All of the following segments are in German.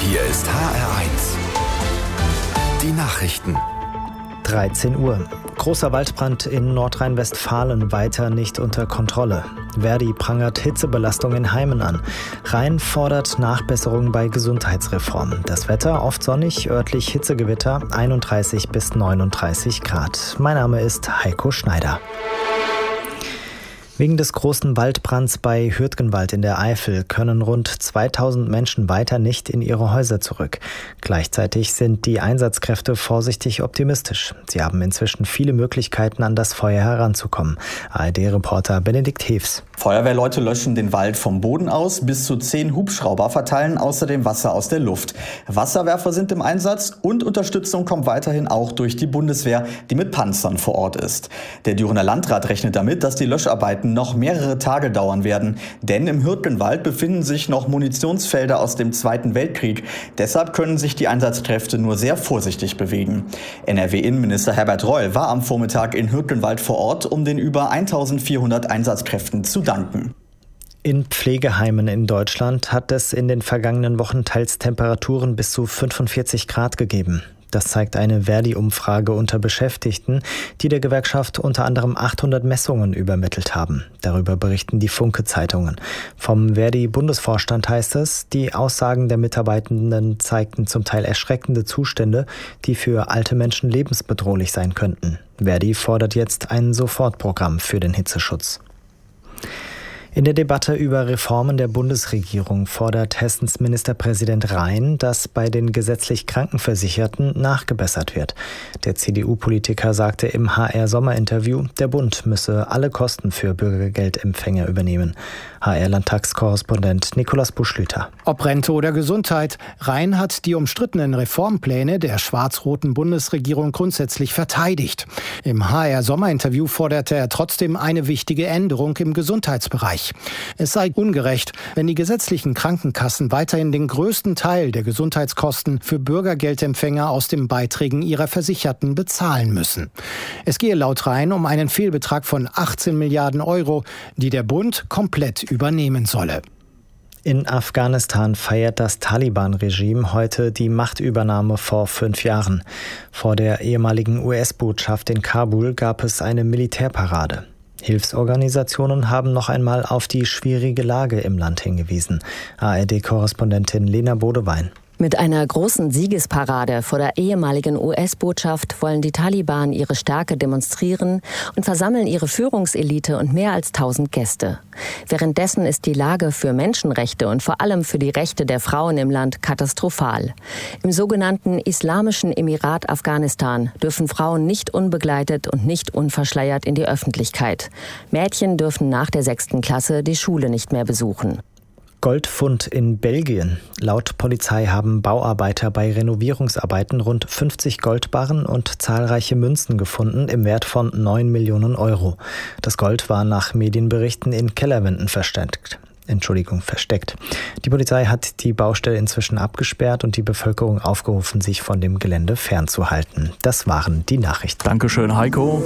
Hier ist HR1. Die Nachrichten. 13 Uhr. Großer Waldbrand in Nordrhein-Westfalen weiter nicht unter Kontrolle. Verdi prangert Hitzebelastung in Heimen an. Rhein fordert Nachbesserung bei Gesundheitsreform. Das Wetter oft sonnig, örtlich Hitzegewitter, 31 bis 39 Grad. Mein Name ist Heiko Schneider. Wegen des großen Waldbrands bei Hürtgenwald in der Eifel können rund 2000 Menschen weiter nicht in ihre Häuser zurück. Gleichzeitig sind die Einsatzkräfte vorsichtig optimistisch. Sie haben inzwischen viele Möglichkeiten, an das Feuer heranzukommen. ARD-Reporter Benedikt Hevs. Feuerwehrleute löschen den Wald vom Boden aus. Bis zu 10 Hubschrauber verteilen außerdem Wasser aus der Luft. Wasserwerfer sind im Einsatz und Unterstützung kommt weiterhin auch durch die Bundeswehr, die mit Panzern vor Ort ist. Der Dürener Landrat rechnet damit, dass die Löscharbeiten noch mehrere Tage dauern werden. Denn im Hürtgenwald befinden sich noch Munitionsfelder aus dem Zweiten Weltkrieg. Deshalb können sich die Einsatzkräfte nur sehr vorsichtig bewegen. NRW-Innenminister Herbert Reul war am Vormittag in Hürtgenwald vor Ort, um den über 1400 Einsatzkräften zu danken. In Pflegeheimen in Deutschland hat es in den vergangenen Wochen teils Temperaturen bis zu 45 Grad gegeben. Das zeigt eine Verdi-Umfrage unter Beschäftigten, die der Gewerkschaft unter anderem 800 Messungen übermittelt haben. Darüber berichten die Funke-Zeitungen. Vom Verdi-Bundesvorstand heißt es, die Aussagen der Mitarbeitenden zeigten zum Teil erschreckende Zustände, die für alte Menschen lebensbedrohlich sein könnten. Verdi fordert jetzt ein Sofortprogramm für den Hitzeschutz. In der Debatte über Reformen der Bundesregierung fordert Hessens Ministerpräsident Rhein, dass bei den gesetzlich Krankenversicherten nachgebessert wird. Der CDU-Politiker sagte im HR-Sommerinterview, der Bund müsse alle Kosten für Bürgergeldempfänger übernehmen. HR-Landtagskorrespondent Nikolaus Buschlüter. Ob Rente oder Gesundheit, Rhein hat die umstrittenen Reformpläne der schwarz-roten Bundesregierung grundsätzlich verteidigt. Im HR-Sommerinterview forderte er trotzdem eine wichtige Änderung im Gesundheitsbereich. Es sei ungerecht, wenn die gesetzlichen Krankenkassen weiterhin den größten Teil der Gesundheitskosten für Bürgergeldempfänger aus den Beiträgen ihrer Versicherten bezahlen müssen. Es gehe laut Rhein um einen Fehlbetrag von 18 Milliarden Euro, die der Bund komplett übernehmen solle. In Afghanistan feiert das Taliban-Regime heute die Machtübernahme vor 5 Jahren. Vor der ehemaligen US-Botschaft in Kabul gab es eine Militärparade. Hilfsorganisationen haben noch einmal auf die schwierige Lage im Land hingewiesen. ARD-Korrespondentin Lena Bodewein. Mit einer großen Siegesparade vor der ehemaligen US-Botschaft wollen die Taliban ihre Stärke demonstrieren und versammeln ihre Führungselite und mehr als 1000 Gäste. Währenddessen ist die Lage für Menschenrechte und vor allem für die Rechte der Frauen im Land katastrophal. Im sogenannten Islamischen Emirat Afghanistan dürfen Frauen nicht unbegleitet und nicht unverschleiert in die Öffentlichkeit. Mädchen dürfen nach der 6. Klasse die Schule nicht mehr besuchen. Goldfund in Belgien. Laut Polizei haben Bauarbeiter bei Renovierungsarbeiten rund 50 Goldbarren und zahlreiche Münzen gefunden im Wert von 9 Millionen Euro. Das Gold war nach Medienberichten in Kellerwänden versteckt. Die Polizei hat die Baustelle inzwischen abgesperrt und die Bevölkerung aufgerufen, sich von dem Gelände fernzuhalten. Das waren die Nachrichten. Dankeschön, Heiko.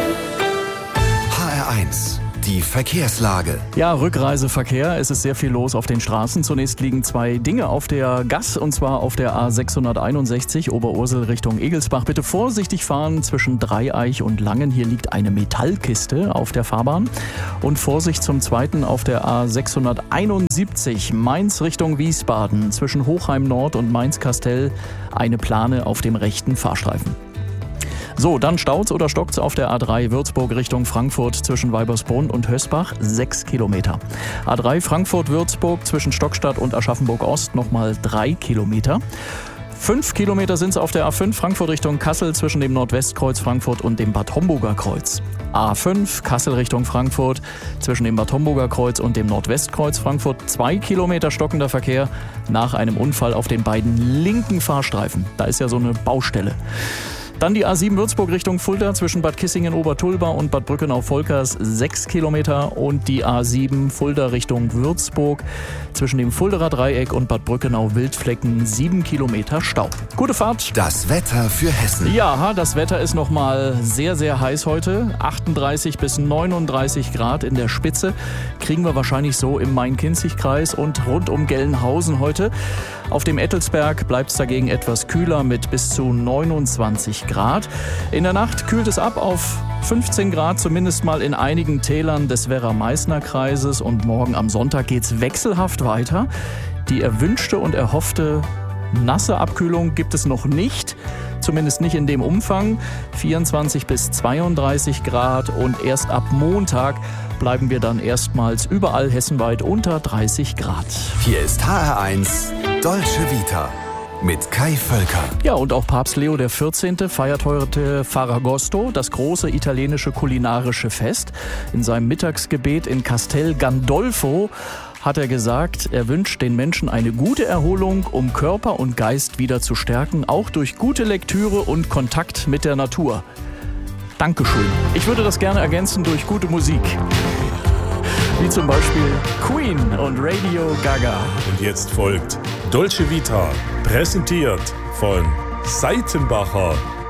HR1. Die Verkehrslage. Ja, Rückreiseverkehr. Es ist sehr viel los auf den Straßen. Zunächst liegen 2 Dinge auf der Gas, und zwar auf der A661 Oberursel Richtung Egelsbach. Bitte vorsichtig fahren zwischen Dreieich und Langen. Hier liegt eine Metallkiste auf der Fahrbahn. Und Vorsicht zum Zweiten auf der A671 Mainz Richtung Wiesbaden. Zwischen Hochheim Nord und Mainz-Kastell eine Plane auf dem rechten Fahrstreifen. So, dann staut's oder stockt's auf der A3 Würzburg Richtung Frankfurt zwischen Weibersbrunn und Hösbach 6 Kilometer. A3 Frankfurt-Würzburg zwischen Stockstadt und Aschaffenburg-Ost nochmal 3 Kilometer. 5 Kilometer sind es auf der A5 Frankfurt Richtung Kassel zwischen dem Nordwestkreuz Frankfurt und dem Bad Homburger Kreuz. A5 Kassel Richtung Frankfurt zwischen dem Bad Homburger Kreuz und dem Nordwestkreuz Frankfurt 2 Kilometer stockender Verkehr nach einem Unfall auf den beiden linken Fahrstreifen. Da ist ja so eine Baustelle. Dann die A7 Würzburg Richtung Fulda zwischen Bad Kissingen-Obertulba und Bad Brückenau-Volkers 6 Kilometer und die A7 Fulda Richtung Würzburg zwischen dem Fulderer Dreieck und Bad Brückenau-Wildflecken 7 Kilometer Stau. Gute Fahrt. Das Wetter für Hessen. Ja, das Wetter ist nochmal sehr, sehr heiß heute. 38 bis 39 Grad in der Spitze kriegen wir wahrscheinlich so im Main-Kinzig-Kreis und rund um Gelnhausen heute. Auf dem Ettelsberg bleibt es dagegen etwas kühler mit bis zu 29 Grad. In der Nacht kühlt es ab auf 15 Grad, zumindest mal in einigen Tälern des Werra-Meißner-Kreises. Und morgen am Sonntag geht's wechselhaft weiter. Die erwünschte und erhoffte nasse Abkühlung gibt es noch nicht. Zumindest nicht in dem Umfang. 24 bis 32 Grad und erst ab Montag bleiben wir dann erstmals überall hessenweit unter 30 Grad. Hier ist HR1 Dolce Vita mit Kai Völker. Ja, und auch Papst Leo XIV. Feiert heute Ferragosto, das große italienische kulinarische Fest. In seinem Mittagsgebet in Castel Gandolfo hat er gesagt, er wünscht den Menschen eine gute Erholung, um Körper und Geist wieder zu stärken, auch durch gute Lektüre und Kontakt mit der Natur. Dankeschön. Ich würde das gerne ergänzen durch gute Musik. Wie zum Beispiel Queen und Radio Gaga. Und jetzt folgt Dolce Vita, präsentiert von Seitenbacher.